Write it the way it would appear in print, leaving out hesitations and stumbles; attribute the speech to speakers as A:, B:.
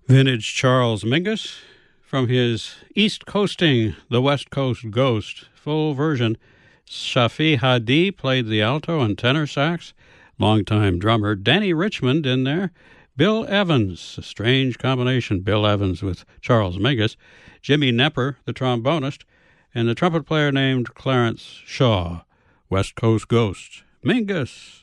A: Vintage Charles Mingus from his East Coasting, the West Coast Ghost, full version. Shafi Hadi played the alto and tenor sax, longtime drummer Danny Richmond in there, Bill Evans, a strange combination, Bill Evans with Charles Mingus, Jimmy Nepper, the trombonist, and a trumpet player named Clarence Shaw. West Coast Ghost, Mingus.